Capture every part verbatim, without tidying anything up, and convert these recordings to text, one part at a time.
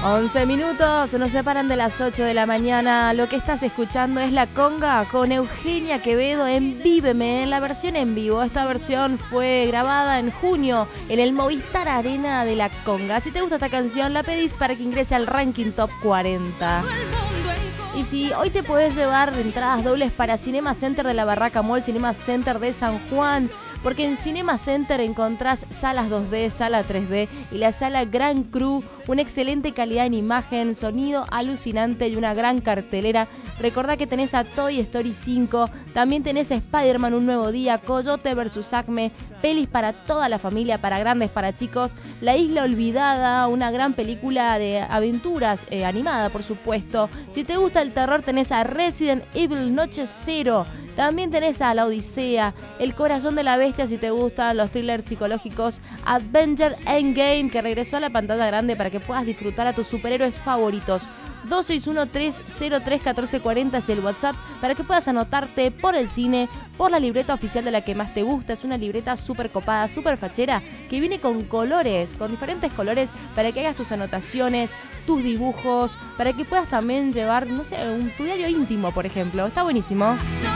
once minutos, nos separan de las ocho de la mañana. Lo que estás escuchando es La Conga con Eugenia Quevedo en Víveme, en la versión en vivo. Esta versión fue grabada en junio en el Movistar Arena de La Conga. Si te gusta esta canción, la pedís para que ingrese al ranking Top cuarenta. Y si hoy te podés llevar entradas dobles para Cinema Center de la Barraca Mall, Cinema Center de San Juan, porque en Cinema Center encontrás salas dos D, sala tres D y la sala Gran Cru, una excelente calidad en imagen, sonido alucinante y una gran cartelera. Recordá que tenés a Toy Story cinco, también tenés a Spider-Man Un Nuevo Día, Coyote versus Acme, pelis para toda la familia, para grandes, para chicos, La Isla Olvidada, una gran película de aventuras, eh, animada por supuesto. Si te gusta el terror tenés a Resident Evil Noche Cero, también tenés a La Odisea, El Corazón de la Bestia si te gustan los thrillers psicológicos, Avenger Endgame, que regresó a la pantalla grande para que puedas disfrutar a tus superhéroes favoritos. dos seis uno tres cero tres uno cuatro cuatro cero es el WhatsApp para que puedas anotarte por el cine, por la libreta oficial de la que más te gusta. Es una libreta súper copada, súper fachera, que viene con colores, con diferentes colores para que hagas tus anotaciones, tus dibujos, para que puedas también llevar, no sé, un, tu diario íntimo, por ejemplo. Está buenísimo.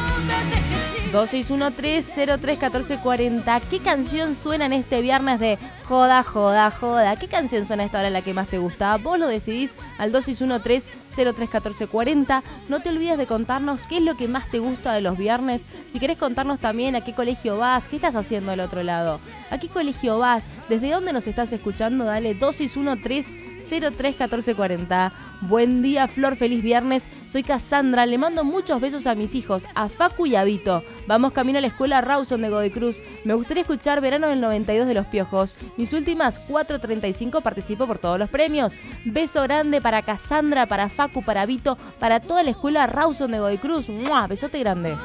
dos seis uno tres cero tres uno cuatro cuatro cero. ¿Qué canción suena en este viernes de joda, joda, joda? ¿Qué canción suena esta hora la que más te gusta? Vos lo decidís al dos seis uno tres cero tres uno cuatro cuatro cero. No te olvides de contarnos qué es lo que más te gusta de los viernes. Si querés contarnos también a qué colegio vas, qué estás haciendo del otro lado. ¿A qué colegio vas? ¿Desde dónde nos estás escuchando? Dale dos seis uno tres cero tres uno cuatro cuatro cero. Buen día, Flor, feliz viernes. Soy Cassandra, le mando muchos besos a mis hijos, a Facu y a Vito. Vamos camino a la escuela Rawson de Godoy Cruz. Me gustaría escuchar Verano del noventa y dos de Los Piojos. Mis últimas cuatro treinta y cinco participo por todos los premios. Beso grande para Cassandra, para Facu, para Vito, para toda la escuela Rawson de Godoy Cruz. ¡Mua! Besote grande.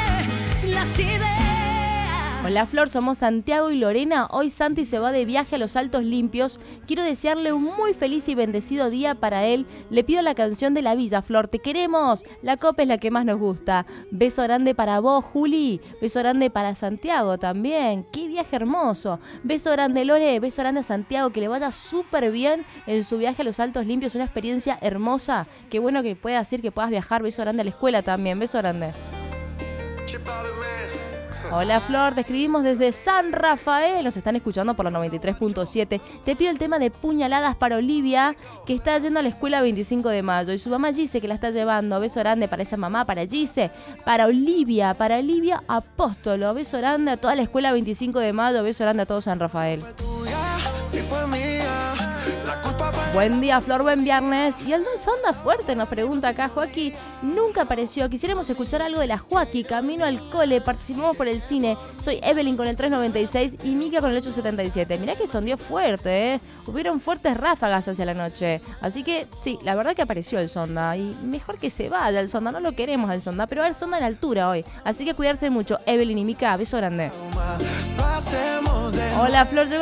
Hola Flor, somos Santiago y Lorena. Hoy Santi se va de viaje a los Altos Limpios. Quiero desearle un muy feliz y bendecido día para él. Le pido la canción de La Villa, Flor. Te queremos. La copa es la que más nos gusta. Beso grande para vos, Juli. Beso grande para Santiago también. Qué viaje hermoso. Beso grande, Lore. Beso grande a Santiago. Que le vaya súper bien en su viaje a los Altos Limpios. Una experiencia hermosa. Qué bueno que puedas decir que puedas viajar. Beso grande a la escuela también. Beso grande. Hola Flor, te escribimos desde San Rafael, nos están escuchando por la noventa y tres punto siete. Te pido el tema de Puñaladas para Olivia, que está yendo a la escuela veinticinco de mayo, y su mamá Gise que la está llevando. Beso grande para esa mamá, para Gise, para Olivia, para Olivia Apóstolo. Beso grande a toda la escuela veinticinco de mayo, beso grande a todo San Rafael. Buen día, Flor, buen viernes. Y el Don Sonda Fuerte nos pregunta acá, Joaquín, nunca apareció. Quisiéramos escuchar algo de la Joaquín, camino al cole, participamos por el cine. Soy Evelyn con el tres noventa y seis y Mica con el ocho setenta y siete. Mirá que sondió fuerte, ¿eh? Hubieron fuertes ráfagas hacia la noche. Así que sí, la verdad que apareció el Sonda. Y mejor que se vaya el Sonda, no lo queremos al Sonda, pero el Sonda en altura hoy. Así que cuidarse mucho, Evelyn y Mica, beso grande. Hola, Flor,